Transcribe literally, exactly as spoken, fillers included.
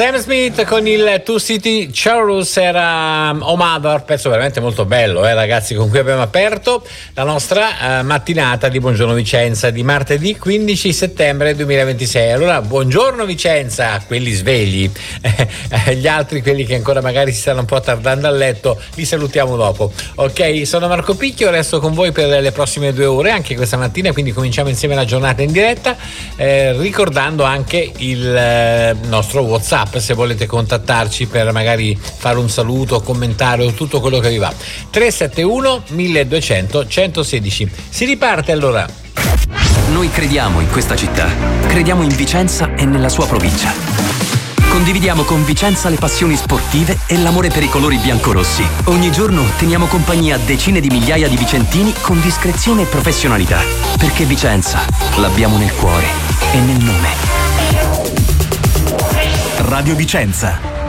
Sam Smith con il Two City Chorus era Oh Mother, pezzo veramente molto bello, eh, ragazzi, con cui abbiamo aperto la nostra uh, mattinata di Buongiorno Vicenza di martedì quindici settembre duemilaventisei. Allora, buongiorno Vicenza a quelli svegli, eh, gli altri, quelli che ancora magari si stanno un po' tardando a letto, li salutiamo dopo. Ok, sono Marco Picchio, resto con voi per le prossime due ore anche questa mattina, quindi cominciamo insieme la giornata in diretta, eh, ricordando anche il eh, nostro WhatsApp se volete contattarci per magari fare un saluto, commentare o tutto quello che vi va. tre sette uno milleduecento centosedici. Si riparte allora. Noi crediamo in questa città, crediamo in Vicenza e nella sua provincia. Condividiamo con Vicenza le passioni sportive e l'amore per i colori biancorossi. Ogni giorno teniamo compagnia a decine di migliaia di vicentini con discrezione e professionalità. Perché Vicenza l'abbiamo nel cuore e nel nome. Radio Vicenza.